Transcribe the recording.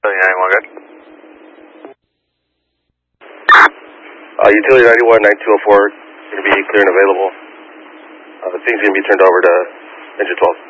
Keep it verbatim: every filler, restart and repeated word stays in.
seventy-nine, one good. Uh, utility ninety-one, nine two oh four, going to be clear and available. Uh, the thing's going to be turned over to engine twelve.